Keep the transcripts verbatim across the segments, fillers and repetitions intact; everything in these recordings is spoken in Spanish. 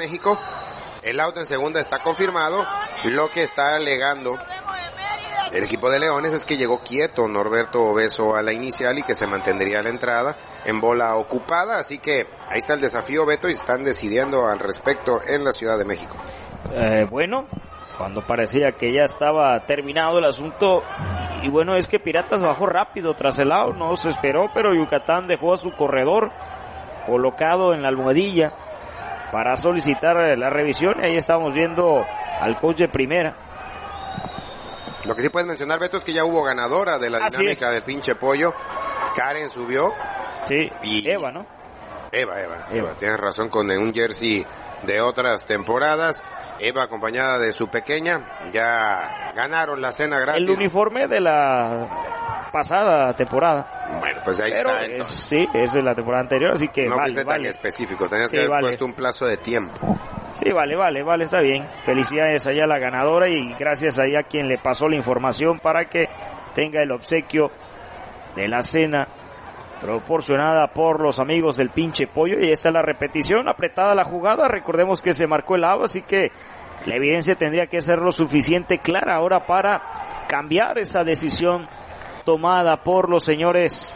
México. El out en segunda está confirmado. Lo que está alegando el equipo de Leones es que llegó quieto Norberto Obeso a la inicial y que se mantendría a la entrada en bola ocupada. Así que ahí está el desafío, Beto, y están decidiendo al respecto en la Ciudad de México. Eh, bueno, cuando parecía que ya estaba terminado el asunto, y bueno, es que Piratas bajó rápido tras el out, no se esperó, pero Yucatán dejó a su corredor colocado en la almohadilla para solicitar la revisión, y ahí estamos viendo al coach de primera. Lo que sí puedes mencionar, Beto, es que ya hubo ganadora de la Así dinámica es. de pinche pollo. Karen subió. Sí, y Eva, ¿no? Eva, Eva, Eva. Eva, tienes razón, con un jersey de otras temporadas. Eva acompañada de su pequeña, ya ganaron la cena gratis. El uniforme de la pasada temporada. Bueno, pues ahí Pero está. es, Entonces. sí, es de la temporada anterior, así que No vale, fuiste tan vale. específico, tenías Sí, que haber vale. puesto un plazo de tiempo. Sí, vale, vale, vale, está bien. Felicidades allá a la ganadora y gracias allá a quien le pasó la información para que tenga el obsequio de la cena proporcionada por los amigos del pinche pollo. Y esta es la repetición, apretada la jugada. Recordemos que se marcó el out, así que la evidencia tendría que ser lo suficiente clara ahora para cambiar esa decisión tomada por los señores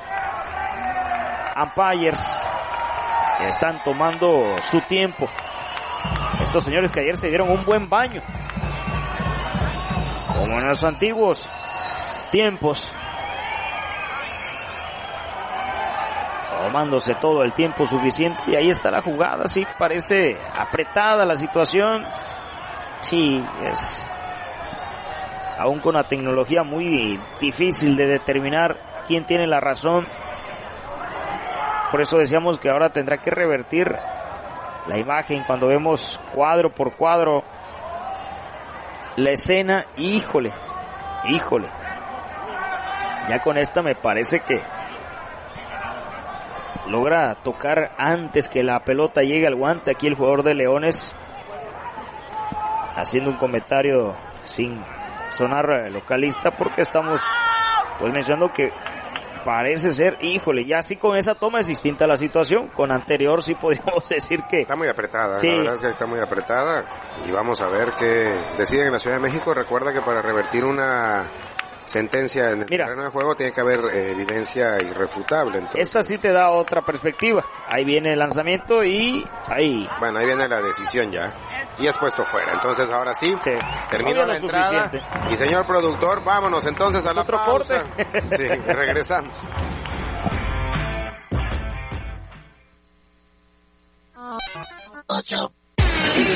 umpires, que están tomando su tiempo. Estos señores que ayer se dieron un buen baño, como en los antiguos tiempos, tomándose todo el tiempo suficiente. Y ahí está la jugada, sí, parece apretada la situación. Sí, es aún con la tecnología muy difícil de determinar quién tiene la razón. Por eso decíamos que ahora tendrá que revertir la imagen cuando vemos cuadro por cuadro la escena. Híjole, híjole. Ya con esta me parece que logra tocar antes que la pelota llegue al guante aquí el jugador de Leones, haciendo un comentario sin sonar localista, porque estamos pues mencionando que parece ser, híjole, ya sí con esa toma es distinta la situación. Con anterior sí podríamos decir que está muy apretada, sí. La verdad es que está muy apretada y vamos a ver qué deciden en la Ciudad de México. Recuerda que para revertir una sentencia en el Mira, terreno de juego tiene que haber eh, evidencia irrefutable. Entonces, esta sí te da otra perspectiva. Ahí viene el lanzamiento y ahí. Bueno, ahí viene la decisión ya. Y es puesto fuera. Entonces ahora sí, sí. terminó la entrada. Suficiente. Y señor productor, vámonos entonces a la otro pausa. corte. Sí, regresamos. Ocho.